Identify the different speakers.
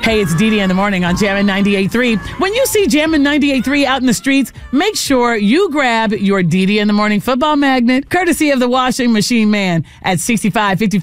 Speaker 1: Hey, it's Dee Dee in the morning on Jammin' 98.3. When you see Jammin' 98.3 out in the streets, make sure you grab your Dee Dee in the morning football magnet, courtesy of the washing machine man at 6555